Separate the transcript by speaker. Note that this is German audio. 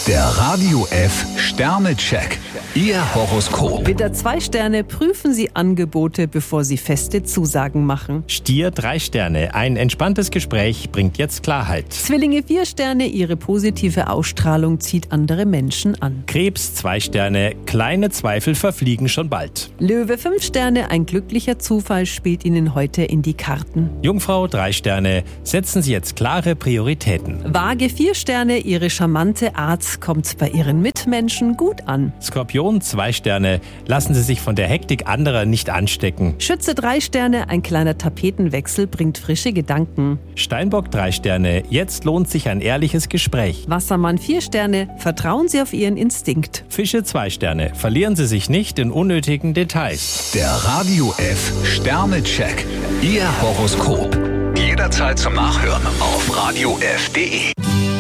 Speaker 1: Der Radio F Sternecheck. Ihr Horoskop.
Speaker 2: Widder 2 Sterne, prüfen Sie Angebote, bevor Sie feste Zusagen machen.
Speaker 3: Stier 3 Sterne, ein entspanntes Gespräch bringt jetzt Klarheit.
Speaker 2: Zwillinge 4 Sterne, Ihre positive Ausstrahlung zieht andere Menschen an.
Speaker 3: Krebs 2 Sterne, kleine Zweifel verfliegen schon bald.
Speaker 2: Löwe 5 Sterne, ein glücklicher Zufall spielt Ihnen heute in die Karten.
Speaker 3: Jungfrau 3 Sterne, setzen Sie jetzt klare Prioritäten.
Speaker 2: Waage 4 Sterne, Ihre charmante Art kommt bei Ihren Mitmenschen gut an.
Speaker 3: Skorpion 2 Sterne, lassen Sie sich von der Hektik anderer nicht anstecken.
Speaker 2: Schütze 3 Sterne, ein kleiner Tapetenwechsel bringt frische Gedanken.
Speaker 3: Steinbock 3 Sterne, jetzt lohnt sich ein ehrliches Gespräch.
Speaker 2: Wassermann 4 Sterne, vertrauen Sie auf Ihren Instinkt.
Speaker 3: Fische 2 Sterne, verlieren Sie sich nicht in unnötigen Details.
Speaker 1: Der Radio F Sternecheck. Ihr Horoskop. Jederzeit zum Nachhören auf radiof.de.